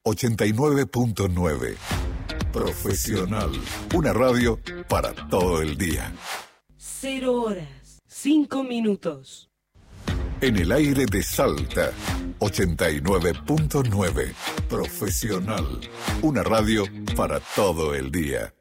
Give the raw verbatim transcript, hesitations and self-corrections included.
ochenta y nueve punto nueve. Profesional. Una radio para todo el día. Cero horas, cinco minutos. En el aire de Salta, ochenta y nueve punto nueve. Profesional. Una radio para todo el día.